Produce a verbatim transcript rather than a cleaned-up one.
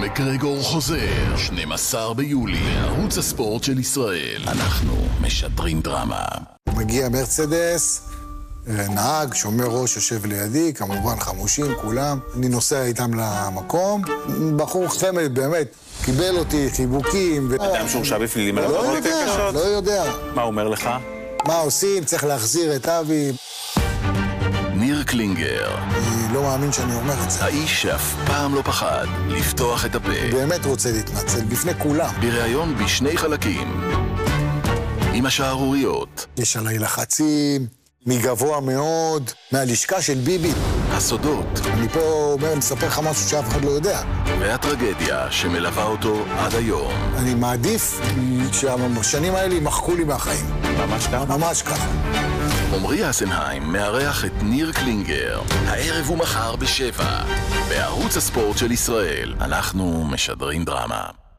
מקרגור חוזר, שנים עשר ביולי, ערוץ הספורט של ישראל. אנחנו משדרים דרמה. מגיע מרצדס, נהג, שומר ראש, יושב לידי, כמובן חמושים, כולם. אני נוסע איתם למקום. בחור חמד, באמת, קיבל אותי, חיבוקים. אדם שהורשע בפלילים על לא עבירות יודע, קשות? לא יודע. מה אומר לך? מה עושים? צריך להחזיר את אבי. ניר קלינגר. אני לא מאמין שאני אומר את זה. האיש שאף פעם לא פחד לפתוח את הפה. באמת רוצה להתנצל, בפני כולם. בריאיון בשני חלקים. עם השערוריות. יש עליי לחצים, מגבוה מאוד, מהלשכה של ביבי. הסודות. אני פה אומר, מספר לך משהו שאף אחד לא יודע. והטרגדיה שמלווה אותו עד היום. אני מעדיף שהשנים האלה ימחקו לי מהחיים. ממש ככה? ממש ככה. עמרי אסנהיים מארח את ניר קלינגר, הערב ומחר בשבע, בערוץ הספורט של ישראל. אנחנו משדרים דרמה.